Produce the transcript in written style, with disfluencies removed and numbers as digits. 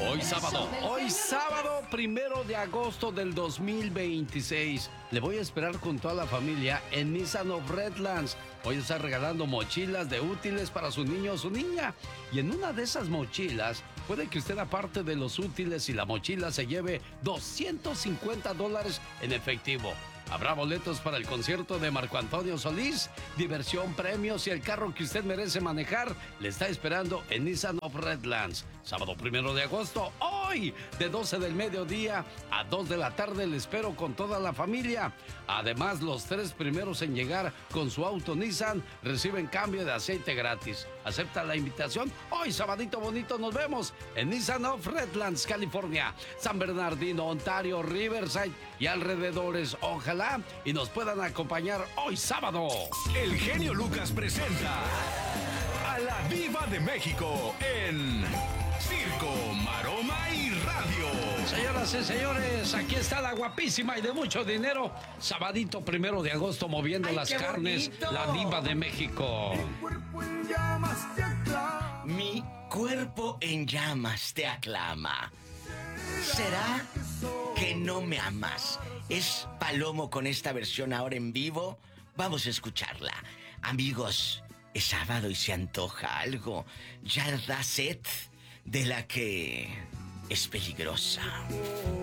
Hoy sábado 1 de agosto del 2026. Le voy a esperar con toda la familia en Nissan of Redlands. Voy a estar regalando mochilas de útiles para su niño o su niña. Y en una de esas mochilas, puede que usted, aparte de los útiles y la mochila, se lleve $250 en efectivo. Habrá boletos para el concierto de Marco Antonio Solís, diversión, premios y el carro que usted merece manejar le está esperando en Nissan of Redlands. Sábado 1 de agosto, hoy, de 12 del mediodía a 2 de la tarde, le espero con toda la familia. Además, los 3 primeros en llegar con su auto Nissan reciben cambio de aceite gratis. ¿Acepta la invitación? Hoy, sabadito bonito, nos vemos en Nissan of Redlands, California, San Bernardino, Ontario, Riverside y alrededores. Ojalá y nos puedan acompañar hoy sábado. El genio Lucas presenta a la Diva de México en Circo, Maroma y Radio. Señoras y señores, aquí está la guapísima y de mucho dinero. Sabadito 1 de agosto, moviendo las carnes, bonito. La Diva de México. Mi cuerpo en llamas te aclama. ¿Será que no me amas? Es Palomo con esta versión ahora en vivo. Vamos a escucharla. Amigos, es sábado y se antoja algo. Ya da sed de la que es peligrosa.